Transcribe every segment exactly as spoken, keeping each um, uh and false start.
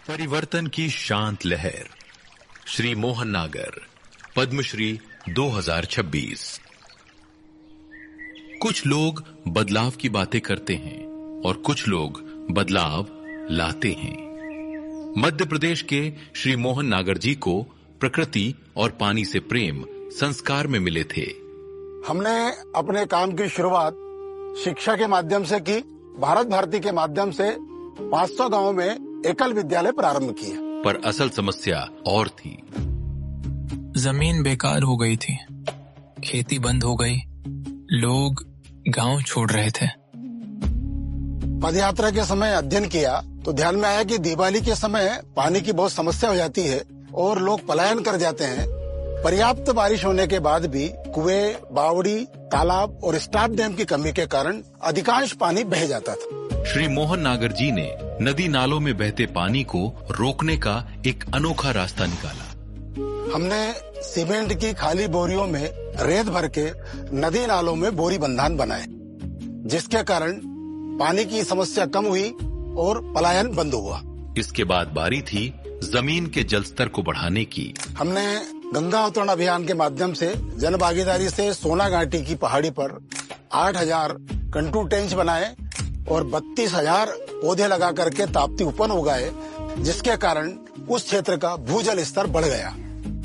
परिवर्तन की शांत लहर, श्री मोहन नागर, पद्मश्री दो हज़ार छब्बीस। कुछ लोग बदलाव की बातें करते हैं और कुछ लोग बदलाव लाते हैं। मध्य प्रदेश के श्री मोहन नागर जी को प्रकृति और पानी से प्रेम संस्कार में मिले थे। हमने अपने काम की शुरुआत शिक्षा के माध्यम से की। भारत भारती के माध्यम से पाँच सौ गांवों में एकल विद्यालय प्रारंभ किया। पर असल समस्या और थी। जमीन बेकार हो गई थी, खेती बंद हो गई, लोग गांव छोड़ रहे थे। पदयात्रा के समय अध्ययन किया तो ध्यान में आया कि दिवाली के समय पानी की बहुत समस्या हो जाती है और लोग पलायन कर जाते हैं। पर्याप्त बारिश होने के बाद भी कुएं, बावड़ी, तालाब और स्टाफ डैम की कमी के कारण अधिकांश पानी बह जाता था। श्री मोहन नागर जी ने नदी नालों में बहते पानी को रोकने का एक अनोखा रास्ता निकाला। हमने सीमेंट की खाली बोरियों में रेत भर के नदी नालों में बोरी बंधान बनाए, जिसके कारण पानी की समस्या कम हुई और पलायन बंद हुआ। इसके बाद बारी थी जमीन के जल स्तर को बढ़ाने की। हमने गंगा अवतरण अभियान के माध्यम से जन भागीदारी से सोना घाटी की पहाड़ी पर आठ हजार कंटू टेंच बनाए और बत्तीस हजार पौधे लगा करके ताप्ती उपवन उगाए, जिसके कारण उस क्षेत्र का भूजल स्तर बढ़ गया।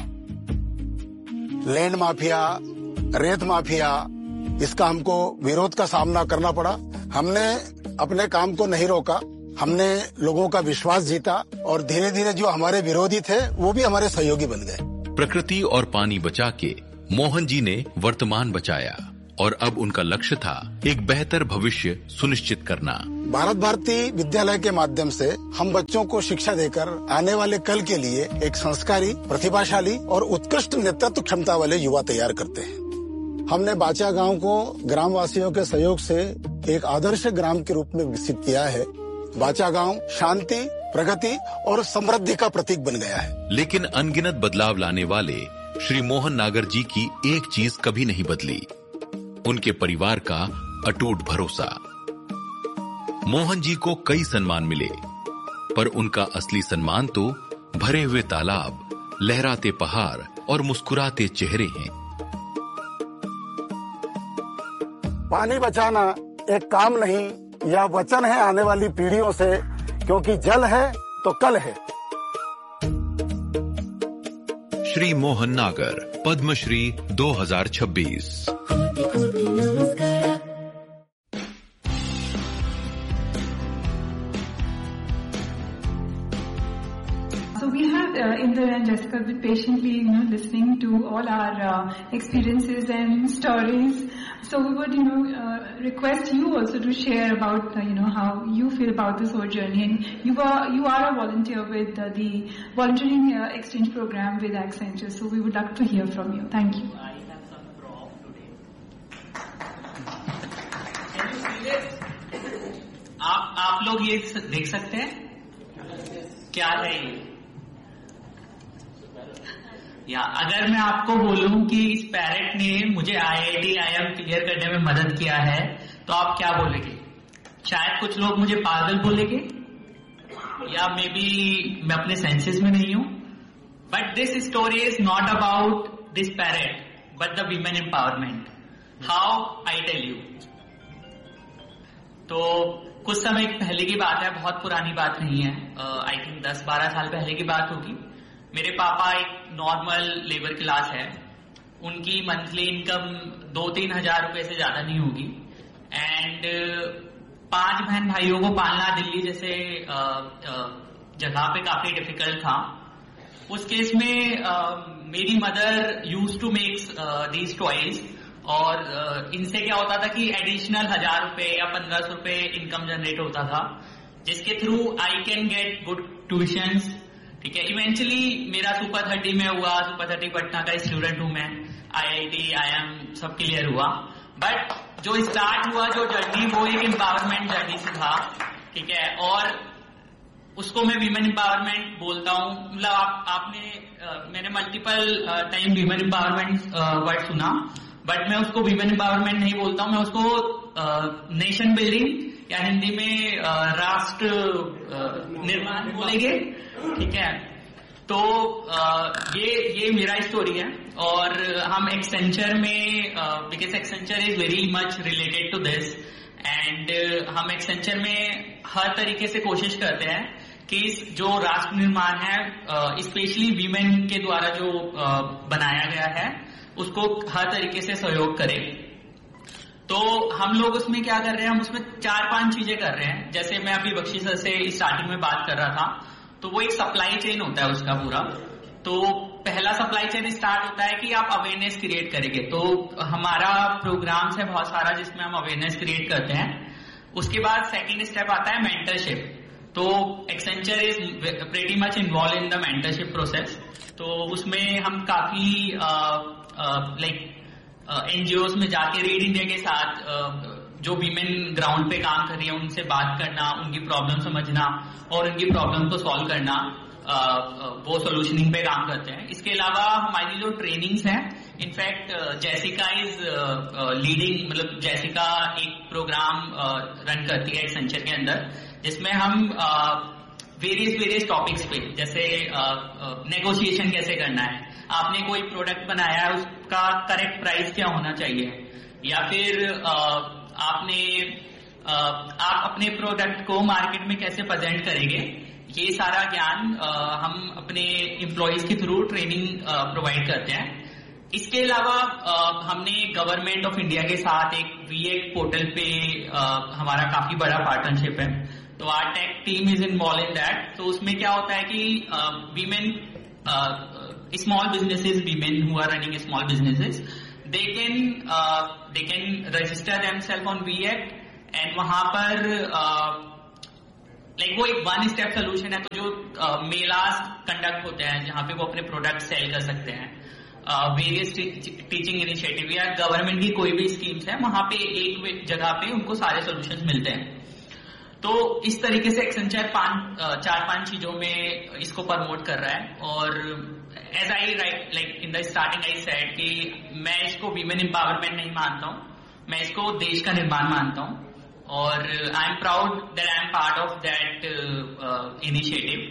लैंड माफिया, रेत माफिया, इसका हमको विरोध का सामना करना पड़ा। हमने अपने काम को नहीं रोका, हमने लोगों का विश्वास जीता और धीरे धीरे जो हमारे विरोधी थे वो भी हमारे सहयोगी बन गए। प्रकृति और पानी बचा के मोहन जी ने वर्तमान बचाया और अब उनका लक्ष्य था एक बेहतर भविष्य सुनिश्चित करना। भारत भारती विद्यालय के माध्यम से हम बच्चों को शिक्षा देकर आने वाले कल के लिए एक संस्कारी, प्रतिभाशाली और उत्कृष्ट नेतृत्व क्षमता वाले युवा तैयार करते हैं। हमने बाचा गांव को ग्रामवासियों के सहयोग से एक आदर्श ग्राम के रूप में विकसित किया है। बाचा गांव शांति, प्रगति और समृद्धि का प्रतीक बन गया है। लेकिन अनगिनत बदलाव लाने वाले श्री मोहन नागर जी की एक चीज कभी नहीं बदली, उनके परिवार का अटूट भरोसा। मोहन जी को कई सम्मान मिले, पर उनका असली सम्मान तो भरे हुए तालाब, लहराते पहाड़ और मुस्कुराते चेहरे हैं। पानी बचाना एक काम नहीं, यह वचन है आने वाली पीढ़ियों से, क्योंकि जल है तो कल है। श्री मोहन नागर, पद्मश्री दो हज़ार छब्बीस। So we have uh, Inder and Jessica been patiently, you know, listening to all our uh, experiences and stories. So we would, you know, uh, request you also to share about, uh, you know, how you feel about this whole journey. And you are you are a volunteer with uh, the volunteering uh, exchange program with Accenture. So we would like to hear from you. Thank you. I have some prop today. Can you see this? आप आप लोग ये देख सकते हैं? क्या है ये? या अगर मैं आपको बोलूं कि इस पैरेट ने मुझे आईआईटी आईएम क्लियर करने में मदद किया है, तो आप क्या बोलेंगे? शायद कुछ लोग मुझे पागल बोलेंगे, या मे बी मैं अपने सेंसेस में नहीं हूं। But this story is not about this parrot but the women empowerment. How I tell you. तो कुछ समय पहले की बात है, बहुत पुरानी बात नहीं है। आई थिंक दस बारह साल पहले की बात होगी। मेरे पापा एक नॉर्मल लेबर क्लास है, उनकी मंथली इनकम दो तीन हजार रुपए से ज्यादा नहीं होगी। एंड पांच बहन भाइयों को पालना दिल्ली जैसे जगह पे काफी डिफिकल्ट था। उस केस में uh, मेरी mother use to make these toys, और uh, इनसे क्या होता था कि एडिशनल हजार रुपए या पंद्रह सौ रुपए इनकम जनरेट होता था, जिसके through I can get good tuitions. ठीक है, इवेंचुअली मेरा सुपर थर्टी में हुआ। सुपर थर्टी पटना का स्टूडेंट हूं मैं, आईआईटी आईएम सब क्लियर हुआ। बट जो स्टार्ट हुआ जो जर्नी, वो एक एम्पावरमेंट जर्नी से था। ठीक है, और उसको मैं वीमेन एम्पावरमेंट बोलता हूँ। मतलब आप, आपने uh, मैंने multiple time women empowerment word सुना, बट मैं उसको वीमेन एम्पावरमेंट नहीं बोलता हूँ, मैं उसको नेशन बिल्डिंग या हिंदी में राष्ट्र निर्माण बोलेंगे, ठीक है। तो ये ये मेरा स्टोरी है और हम एक्सेंचर में, because Accenture is very much related to this, and हम एक्सेंचर में हर तरीके से कोशिश करते हैं कि जो राष्ट्र निर्माण है, स्पेशली वीमेन के द्वारा जो बनाया गया है, उसको हर तरीके से सहयोग करें। तो हम लोग उसमें क्या कर रहे हैं, हम उसमें चार पांच चीजें कर रहे हैं। जैसे मैं अभी बख्शी सर से स्टार्टिंग में बात कर रहा था, तो वो एक सप्लाई चेन होता है उसका पूरा। तो पहला सप्लाई चेन स्टार्ट होता है कि आप अवेयरनेस क्रिएट करेंगे। तो हमारा प्रोग्राम्स है बहुत सारा जिसमें हम अवेयरनेस क्रिएट करते हैं। उसके बाद सेकेंड स्टेप आता है मेंटरशिप। तो Accenture is pretty much involve in the mentorship process. तो उसमें हम काफी लाइक एनजीओ में जाके रीड इंडिया के साथ uh, जो वीमेन ग्राउंड पे काम कर रही है उनसे बात करना, उनकी प्रॉब्लम समझना और उनकी प्रॉब्लम को सॉल्व करना, uh, uh, वो सोल्यूशनिंग पे काम करते हैं। इसके अलावा हमारी जो ट्रेनिंग्स हैं, इनफैक्ट जैसिका इज लीडिंग, मतलब जैसिका एक प्रोग्राम रन uh, करती है एक्सेंचर के अंदर, जिसमें हम वेरियस वेरियस टॉपिक्स पे, जैसे नेगोशिएशन uh, uh, कैसे करना है, आपने कोई प्रोडक्ट बनाया है उसका करेक्ट प्राइस क्या होना चाहिए, या फिर uh, आपने uh, आप अपने प्रोडक्ट को मार्केट में कैसे प्रेजेंट करेंगे, ये सारा ज्ञान uh, हम अपने एम्प्लॉयज के थ्रू ट्रेनिंग प्रोवाइड करते हैं। इसके अलावा uh, हमने गवर्नमेंट ऑफ इंडिया के साथ एक वीएक पोर्टल पे uh, हमारा काफी बड़ा पार्टनरशिप है। तो are tech team is involve in that. तो उसमें क्या होता है कि women small businesses, women who are running small businesses, they can they can register themselves on वीएक, and वहां पर लाइक uh, वो एक वन स्टेप सोल्यूशन है। तो जो मेलास uh, कंडक्ट होते हैं जहां पे वो अपने प्रोडक्ट सेल कर सकते हैं, वेरियस टीचिंग इनिशिएटिव या गवर्नमेंट की कोई भी स्कीम्स है, वहां पे एक जगह पे उनको सारे सोल्यूशंस मिलते हैं। तो इस तरीके से एक्सेंचर पांच चार पांच चीजों में इसको प्रमोट कर रहा है। और as I right like in the starting I said कि मैं इसको वीमेन एम्पावरमेंट नहीं मानता हूं, मैं इसको देश का निर्माण मानता हूं, और I am proud that I am part of that initiative.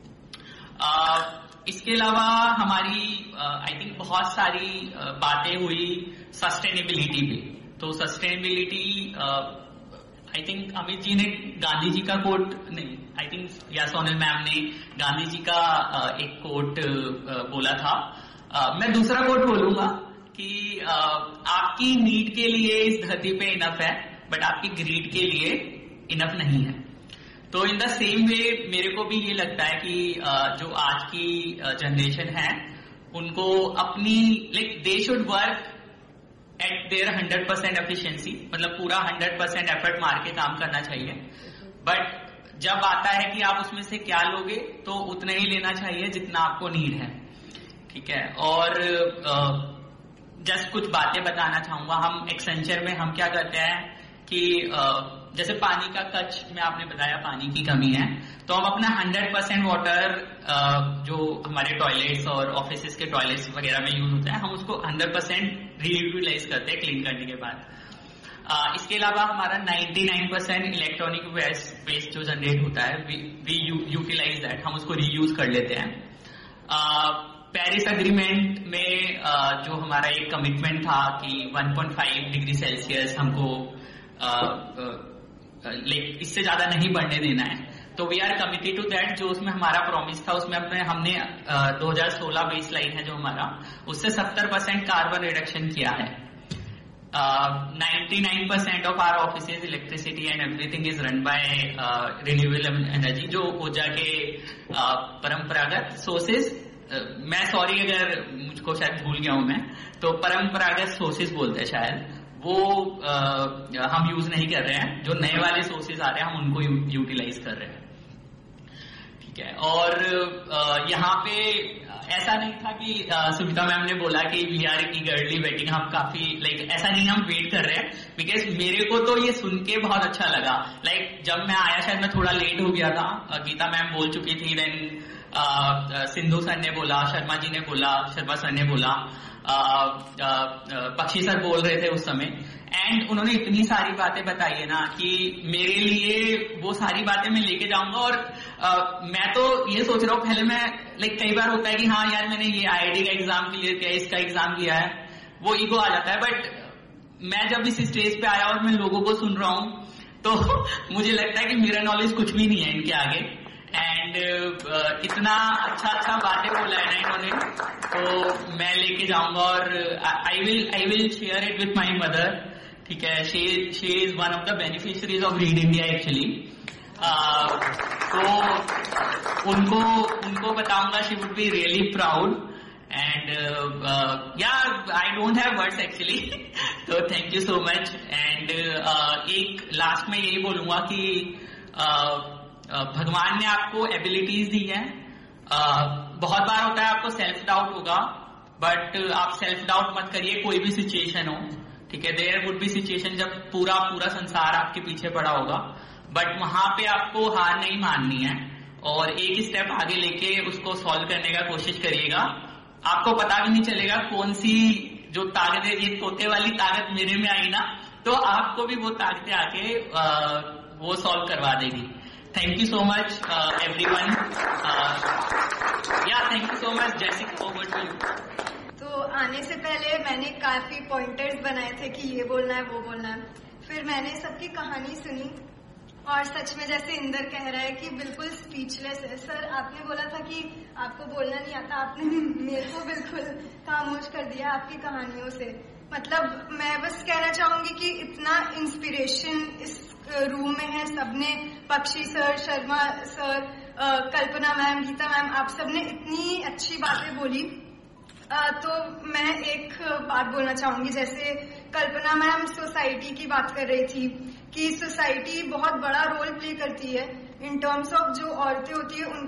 इसके अलावा हमारी आई uh, थिंक बहुत सारी uh, बातें हुई सस्टेनेबिलिटी पे। तो sustainability I think Amit ji ने गांधी जी का कोट, नहीं आई थिंक या सोनल मैम ने गांधी जी का uh, एक कोट uh, बोला था। uh, मैं दूसरा कोट बोलूंगा कि uh, आपकी नीड के लिए इस धरती पे इनफ है, बट आपकी ग्रीड के लिए इनफ नहीं है। तो इन द सेम वे मेरे को भी ये लगता है कि जो आज की जनरेशन है उनको अपनी like they should work at there hundred percent efficiency, मतलब पूरा हंड्रेड परसेंट एफर्ट मार के काम करना चाहिए। बट जब आता है कि आप उसमें से क्या लोगे, तो उतना ही लेना चाहिए जितना आपको नीड है, ठीक है। और जस्ट कुछ बातें बताना चाहूंगा। हम एक्सेंचर में हम क्या करते हैं कि uh, जैसे पानी का कच्छ में आपने बताया पानी की कमी है, तो हम अपना हंड्रेड परसेंट वाटर जो हमारे टॉयलेट्स और ऑफिसेस के टॉयलेट्स वगैरह में यूज होता है, हम उसको हंड्रेड परसेंट रीयूटिलाइज करते हैं क्लीन करने के बाद। uh, इसके अलावा हमारा ninety nine percent electronic waste waste जो जनरेट होता है, वी यूटिलाइज दैट, हम उसको रीयूज कर लेते हैं। पेरिस uh, अग्रीमेंट में uh, जो हमारा एक कमिटमेंट था कि one point five degree Celsius हमको लाइक uh, uh, इससे ज्यादा नहीं बढ़ने देना है, तो we are committed to that. जो उसमें हमारा प्रॉमिस था उसमें अपने हमने uh, दो हज़ार सोलह बेस लाइन है जो हमारा, उससे सत्तर परसेंट कार्बन रिडक्शन किया है। Ninety nine percent of our offices, electricity and everything is run by renewable energy, जो ऊर्जा के uh, परंपरागत सोर्सेज, uh, मैं सॉरी अगर मुझको शायद भूल गया हूं मैं, तो परंपरागत सोर्सेज बोलते हैं शायद, वो आ, हम यूज नहीं कर रहे हैं। जो नए वाले सोर्सेज आ रहे हैं हम उनको यू, यूटिलाइज कर रहे हैं, ठीक है। और यहाँ पे ऐसा नहीं था कि सुमिता मैम ने बोला कि वी आर ईगरली वेटिंग, हम काफी लाइक like, ऐसा नहीं हम वेट कर रहे हैं, बिकॉज मेरे को तो ये सुन के बहुत अच्छा लगा। लाइक like, जब मैं आया शायद मैं थोड़ा लेट हो गया था, गीता मैम बोल चुकी थी, देन सिंधु सर ने बोला, शर्मा जी ने बोला, शर्मा सर ने बोला, बख्शी सर बोल रहे थे उस समय, एंड उन्होंने इतनी सारी बातें बताई है ना कि मेरे लिए वो सारी बातें मैं लेके जाऊंगा। और आ, मैं तो ये सोच रहा हूँ, पहले मैं लाइक कई बार होता है कि हाँ यार मैंने ये आई आई टी का एग्जाम क्लियर किया, इसका एग्जाम किया है, वो ईगो आ जाता है। बट मैं जब इस स्टेज पे आया और मैं लोगों को सुन रहा हूँ तो मुझे लगता है कि मेरा नॉलेज कुछ भी नहीं है इनके आगे। एंड uh, इतना अच्छा अच्छा बातें बोला है ना इन्होंने, तो मैं लेके जाऊंगा और I will I will share it with my mother. ठीक है, she she is one of the beneficiaries of read India actually. तो उनको उनको बताऊंगा, she would be really proud. And या I don't have words actually, तो thank you so much. And एक last में यही बोलूंगा कि uh, uh, भगवान ने आपको एबिलिटीज दी है। uh, बहुत बार होता है आपको सेल्फ डाउट होगा, बट uh, आप सेल्फ डाउट मत करिए, कोई भी सिचुएशन हो। ठीक है, देयर वुड बी सिचुएशन जब पूरा पूरा संसार आपके पीछे पड़ा होगा, बट वहां पे आपको हार नहीं माननी है और एक स्टेप आगे लेके उसको सॉल्व करने का कोशिश करिएगा। आपको पता भी नहीं चलेगा कौन सी जो ताकतें, ये तोते वाली ताकत मेरे में आई ना, तो आपको भी वो ताकतें आके आ, वो सॉल्व करवा देगी। Thank you so much everyone. या thank you so much Jessica, over to you. तो आने से पहले मैंने काफी पॉइंटर्स बनाए थे कि ये बोलना है वो बोलना है, फिर मैंने सबकी कहानी सुनी और सच में जैसे इंदर कह रहा है कि बिल्कुल स्पीचलेस है। सर आपने बोला था कि आपको बोलना नहीं आता, आपने मेरे को बिल्कुल खामोश कर दिया आपकी कहानियों से। मतलब मैं बस कहना चाहूंगी कि इतना इंस्पिरेशन इस रूम में है सबने, पक्षी सर, शर्मा सर, कल्पना मैम, गीता मैम, आप सबने इतनी अच्छी बातें बोली। आ, तो मैं एक बात बोलना चाहूंगी, जैसे कल्पना मैम सोसाइटी की बात कर रही थी कि सोसाइटी बहुत बड़ा रोल प्ले करती है इन टर्म्स ऑफ जो औरतें होती है उनको